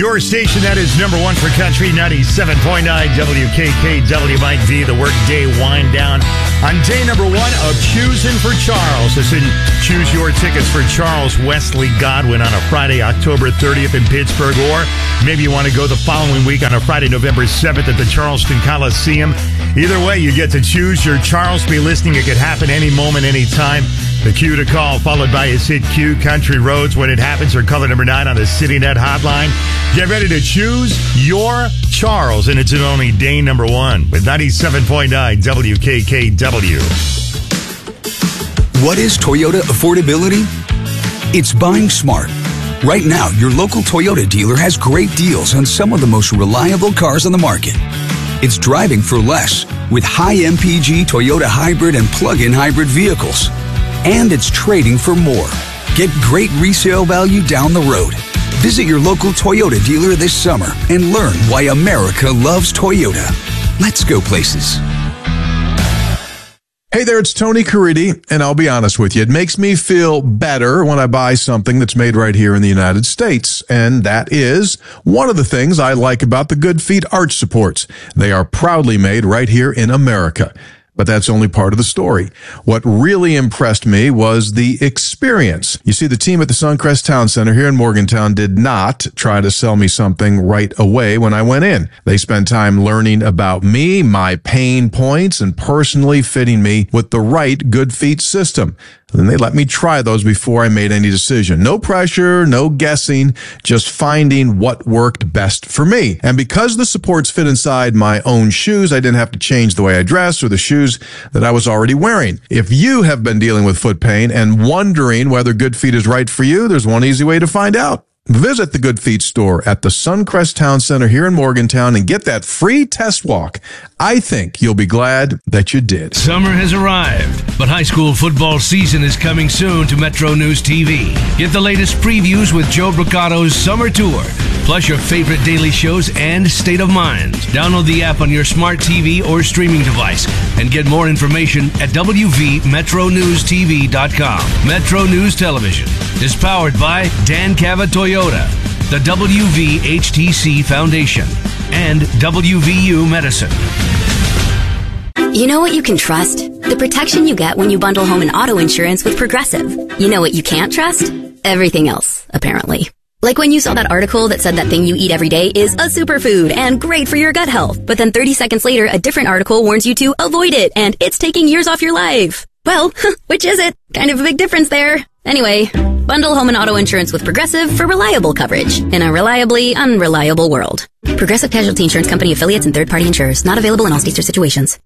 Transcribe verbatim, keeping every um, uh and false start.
Your station that is number one for country, ninety-seven point nine W K K W. Mike V, the workday wind down on day number one of Choosing for Charles. Listen, choose your tickets for Charles Wesley Godwin on a Friday, October thirtieth in Pittsburgh, or maybe you want to go the following week on a Friday, November seventh at the Charleston Coliseum. Either way, you get to choose your Charles. Be listening. It could happen any moment, any time. The cue to call, followed by his hit Q, Country Roads, when it happens, or color number nine on the CityNet hotline. Get ready to choose your Charles, and it's in only day number one with ninety-seven point nine W K K W. What is Toyota affordability? It's buying smart. Right now, your local Toyota dealer has great deals on some of the most reliable cars on the market. It's driving for less with high M P G Toyota hybrid and plug-in hybrid vehicles. And it's trading for more. Get great resale value down the road. Visit your local Toyota dealer this summer and learn why America loves Toyota. Let's go places. Hey there, it's Tony Caridi, and I'll be honest with you, it makes me feel better when I buy something that's made right here in the United States, and that is one of the things I like about the Good Feet arch supports. They are proudly made right here in America. But that's only part of the story. What really impressed me was the experience. You see, the team at the Suncrest Town Center here in Morgantown did not try to sell me something right away when I went in. They spent time learning about me, my pain points, and personally fitting me with the right Good Feet system. Then they let me try those before I made any decision. No pressure, no guessing, just finding what worked best for me. And because the supports fit inside my own shoes, I didn't have to change the way I dress or the shoes that I was already wearing. If you have been dealing with foot pain and wondering whether Good Feet is right for you, there's one easy way to find out. Visit the Good Feet store at the Suncrest Town Center here in Morgantown and get that free test walk. I think you'll be glad that you did. Summer has arrived, but high school football season is coming soon to Metro News T V. Get the latest previews with Joe Bricato's Summer Tour, plus your favorite daily shows and State of Mind. Download the app on your smart T V or streaming device and get more information at W V Metro News T V dot com. Metro News Television is powered by Dan Cava Toyota, the W V H T C Foundation, and W V U Medicine. You know what you can trust? The protection you get when you bundle home and auto insurance with Progressive. You know what you can't trust? Everything else, apparently. Like when you saw that article that said that thing you eat every day is a superfood and great for your gut health, but then thirty seconds later, a different article warns you to avoid it and it's taking years off your life. Well, which is it? Kind of a big difference there. Anyway, bundle home and auto insurance with Progressive for reliable coverage in a reliably unreliable world. Progressive Casualty Insurance Company affiliates and third-party insurers. Not available in all states or situations.